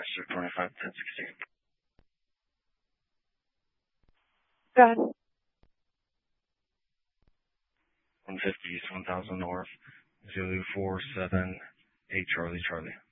Chrysler 251016. Go ahead. 150 East 1000 North, Zulu 478 Charlie Charlie.